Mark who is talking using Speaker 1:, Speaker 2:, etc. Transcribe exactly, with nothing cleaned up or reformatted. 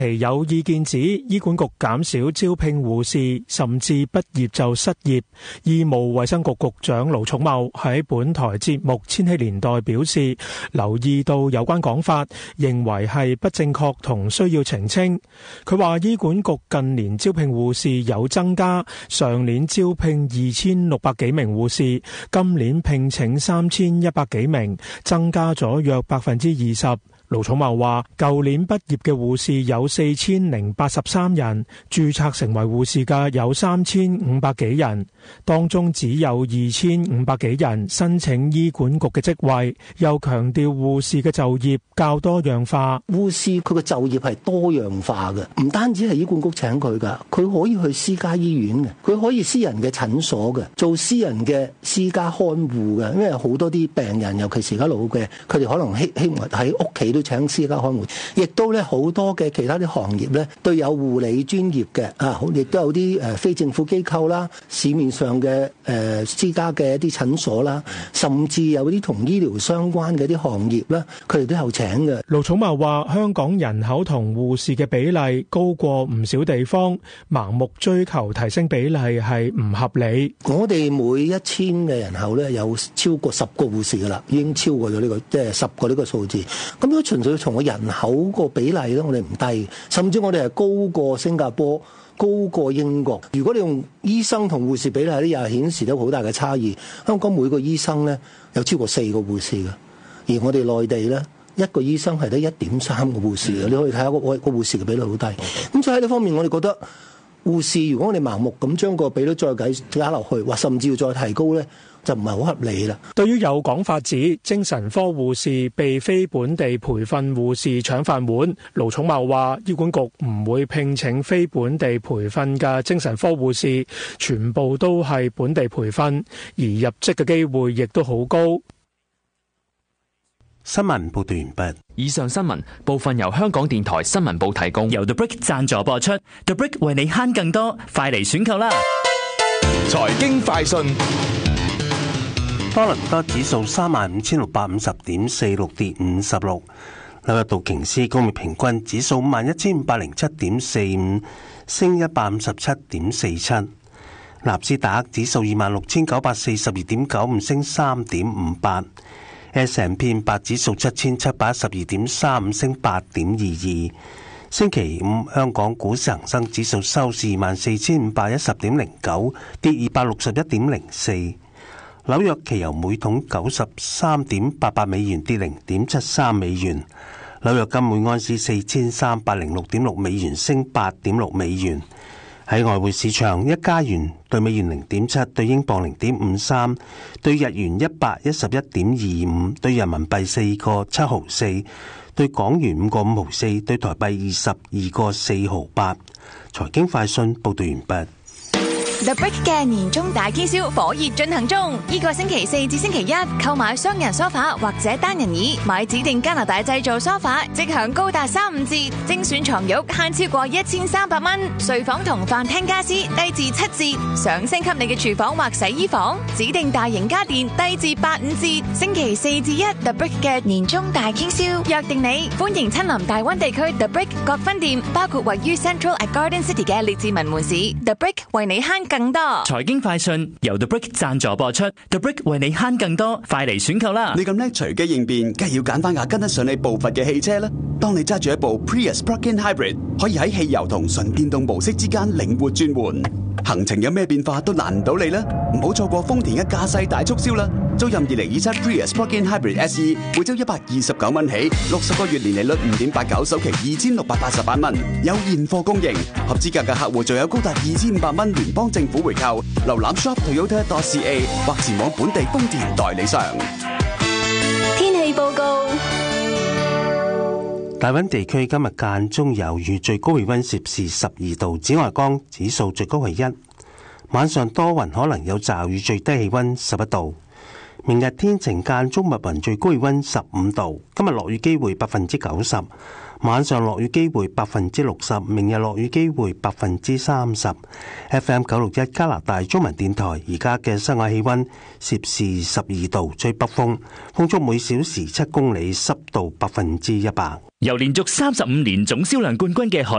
Speaker 1: 其有意見指，醫管局減少招聘護士，甚至畢業就失業。醫務衛生局局長盧寵茂喺本台節目《千禧年代》表示，留意到有關講法，認為係不正確同需要澄清。佢話醫管局近年招聘護士有增加，上年招聘二千六百幾名護士，今年聘請三千一百幾名，增加咗約百分之二十。盧寵茂話，舊年畢業嘅護士有四千零八十三人，註冊成為護士嘅有三千五百幾人，當中只有二千五百幾人申請醫管局嘅職位。又強調護士嘅就業較多樣化，
Speaker 2: 護士佢嘅就業係多樣化嘅，唔單止係醫管局請佢噶，佢可以去私家醫院嘅，佢可以私人嘅診所嘅，做私人嘅私家看護嘅，因為好多啲病人，尤其是而家老嘅，佢哋可能希希望喺屋企都請私家看護，亦都咧好多嘅其他啲行業咧都有護理專業嘅啊，亦都有啲誒非政府機構啦，市面上嘅誒私家嘅一啲診所啦，甚至有啲同醫療相關嘅啲行業啦，佢哋都有請嘅。
Speaker 1: 盧寵茂話：香港人口同護士嘅比例高過唔少地方，盲目追求提升比例係唔合理。
Speaker 2: 我哋每一千嘅人口咧有超過十個護士噶啦，已經超過咗呢個即係十個呢個數字。咁如果純粹從個人口個比例咧，我哋唔低，甚至我哋係高過新加坡、高過英國。如果你用醫生同護士比例咧，又係顯示到好大嘅差異。香港每個醫生咧有超過四個護士嘅，而我哋內地咧一個醫生係得一點三個護士嘅。你可以睇下個個護士嘅比率好低。咁所以喺呢方面，我哋覺得護士如果我哋盲目咁將個比率再計加落去，或甚至要再提高咧，就唔係好合理啦。
Speaker 1: 對於有講法指精神科護士被非本地培訓護士搶飯碗，盧寵茂話醫管局唔會聘請非本地培訓嘅精神科護士，全部都係本地培訓，而入職嘅機會亦都好高。
Speaker 3: 新聞報道完畢。
Speaker 4: 以上新聞部分由香港電台新聞部提供，由 The Brick 贊助播出。The Brick 為你慳更多，快嚟選購啦！
Speaker 5: 財經快訊。
Speaker 3: 多倫多指數三萬五千六百五十點四六，跌五十六。紐約道瓊斯工業平均指數五萬一千五百零七點四五，升一百五十七點四七。納斯達克指數二萬六千九百四十二點九五，升三點五八。S and P 五百指數七千七百一十二點三五，升八點二二。星期五香港股市恒生指數收市二萬四千五百一十點零九，跌二百六十一點零四。紐約期油每桶九十三點八八美元，跌零點七三美元。紐約金每安士四千三百零六點六美元，升八點六美元。喺外匯市場，一加元對美元零點七，對英鎊零點五三，對日元一百一十一點二五，對人民幣四個七毫四，對港元五個五毫四，對台幣二十二個四毫八。財經快訊報道完畢。
Speaker 6: The Brick 嘅年終大傾銷火熱進行中，呢個星期四至星期一購買雙人梳化或者單人椅，買指定加拿大製造梳化，即享高達三五折，精選床褥慳超過一千三百蚊，睡房同飯廳家私低至七折，想升級你嘅廚房或洗衣房，指定大型家電低至八五折。星期四至一 The Brick 嘅年終大傾銷，約定你，歡迎親臨大灣地區 The Brick 各分店，包括位於 Central at Garden City 嘅列治文門市 The Brick 為你慳更多。
Speaker 4: 財經快訊由 The Brick 贊助播出 ，The Brick 為你慳更多，快嚟選購啦！
Speaker 7: 你咁叻隨機應變，梗係要揀翻架跟得上你步伐嘅汽車啦。當你揸住一部 Prius Plug-in Hybrid， 可以喺汽油同純電動模式之間靈活轉換，行程有咩變化都難唔到你啦！唔好錯過豐田嘅駕駛大促銷啦！租任二零二七 Prius Plug-in Hybrid S E， 每周一百二十九蚊起，六十個月年利率五點八九，首期二千六百八十八蚊，有現貨供應，合資格嘅客戶仲有高達二千五百蚊聯邦政府回購。瀏覽 shop toyota dot c a 或前往本地豐田代理商。
Speaker 6: 天氣報告。
Speaker 3: 大溫地區今日間中有雨，最高氣溫攝氏十二度，紫外光指數最高係一。晚上多雲，可能有驟雨，最低氣溫十一度。 明日天晴間中密雲，最高氣溫十五度。今日落雨機會百分之九十，晚上落雨機會百分之六十，明日落雨機會百分之三十。F M 九六一加拿大中文電台，而家嘅室外氣溫攝氏十二度，吹北風，風速每小時七公里，濕度百分之一百。
Speaker 4: 由連續三十五年總銷量冠軍嘅海